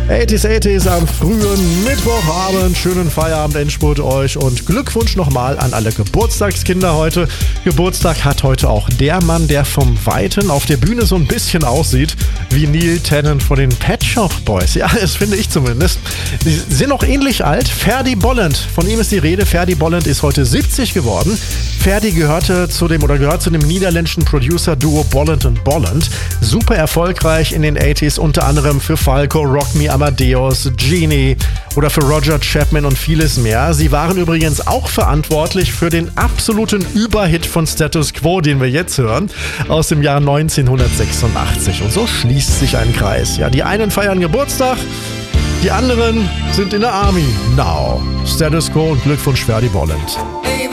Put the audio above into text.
80s am frühen Mittwochabend. Schönen Feierabend, Endspurt euch und Glückwunsch nochmal an alle Geburtstagskinder heute. Geburtstag hat heute auch der Mann, der vom Weiten auf der Bühne so ein bisschen aussieht wie Neil Tennant von den Pet Shop Boys. Ja, das finde ich zumindest. Sie sind noch ähnlich alt. Ferdy Bolland, von ihm ist die Rede. Ferdy Bolland ist heute 70 geworden. Ferdy gehört zu dem niederländischen Producer-Duo Bolland & Bolland. Super erfolgreich in den 80s, unter anderem für Falco, Rock Me Amadeus, Genie oder für Roger Chapman und vieles mehr. Sie waren übrigens auch verantwortlich für den absoluten Überhit von Status Quo, den wir jetzt hören, aus dem Jahr 1986. Und so schließt sich ein Kreis. Ja, die einen feiern Geburtstag, die anderen sind in der Army. Now, Status Quo und Glückwunsch Ferdy Bolland. Baby.